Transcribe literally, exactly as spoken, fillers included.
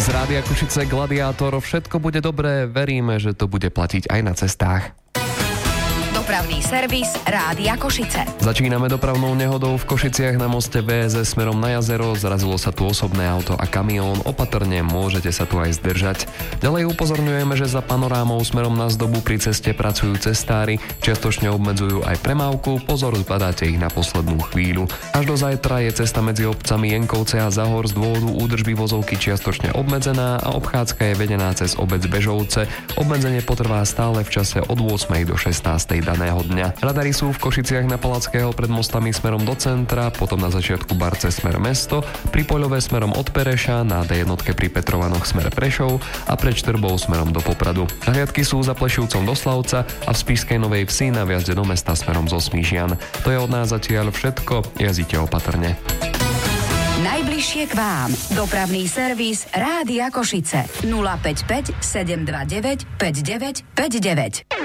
Z Rádia Košice Gladiátor, všetko bude dobré, veríme, že to bude platiť aj na cestách. Dopravný servis Rádia Košice. Začíname dopravnou nehodou v Košiciach na moste vé es es smerom na jazero. Zrazilo sa tu osobné auto a kamión. Opatrne, môžete sa tu aj zdržať. Ďalej upozorňujeme, že za panorámou smerom na Zdobu pri ceste pracujú cestári. Čiastočne obmedzujú aj premávku. Pozor, zbadáte ich na poslednú chvíľu. Až do zajtra je cesta medzi obcami Jenkovce a Zahor z dôvodu údržby vozovky čiastočne obmedzená a obchádzka je vedená cez obec Bežovce. Obmedzenie potrvá stále v čase od ôsmej do šestnástej daného dňa. Radary sú v Košiciach na Palackého pred mostami smerom do centra, potom na začiatku Barce smer mesto, pri Poľové smerom od Pereša, na dé jednotke pri Petrovanoch smer Prešov a pred Štrbou smerom do Popradu. Hliadky sú za Plešivcom do Slavca a v Spišskej Novej Vsi na vjazde do mesta smerom zo Smíšian. To je od nás zatiaľ všetko, jazdite opatrne. Najbližšie k vám. Dopravný servis Rádia Košice. nula päť päť sedem dva deväť päť deväť päť deväť.